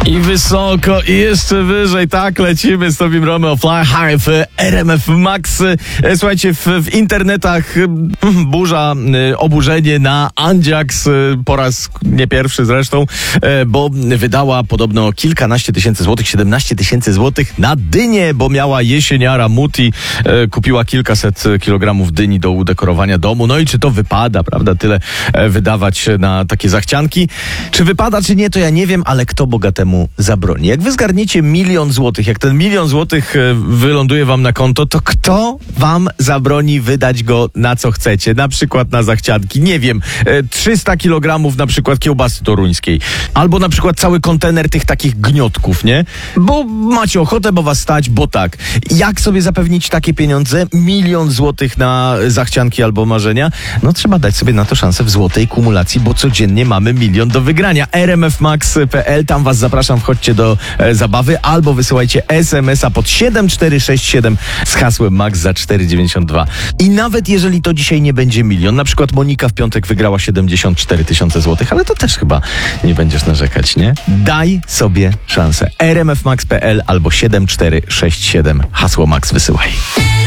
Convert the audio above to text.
I wysoko, i jeszcze wyżej, tak, lecimy z Tobim Romeo Fly High w RMF Max. Słuchajcie, w internetach burza, oburzenie na Andziaks, po raz nie pierwszy zresztą, bo wydała podobno kilkanaście tysięcy złotych, 17 tysięcy złotych na dynię, bo miała jesieniara Muti, kupiła kilkaset kilogramów dyni do udekorowania domu. No i czy to wypada, prawda, tyle wydawać na takie zachcianki? Czy wypada, czy nie, to ja nie wiem, ale kto bogatemu zabroni? Jak wy zgarniecie 1 000 000 złotych, jak ten 1 000 000 złotych wyląduje wam na konto, to kto wam zabroni wydać go na co chcecie? Na przykład na zachcianki, nie wiem, 300 kilogramów na przykład kiełbasy toruńskiej, albo na przykład cały kontener tych takich gniotków, nie? Bo macie ochotę, bo was stać, bo tak. Jak sobie zapewnić takie pieniądze? 1 000 000 złotych na zachcianki albo marzenia? No trzeba dać sobie na to szansę w złotej kumulacji, bo codziennie mamy 1 000 000 do wygrania. rmfmax.pl, tam was zapraszam, wchodźcie do zabawy, albo wysyłajcie SMS-a pod 7467 z hasłem MAX za 4,92. I nawet jeżeli to dzisiaj nie będzie 1 000 000, na przykład Monika w piątek wygrała 74 tysiące złotych, ale to też chyba nie będziesz narzekać, nie? Daj sobie szansę. rmfmax.pl albo 7467 hasło MAX wysyłaj.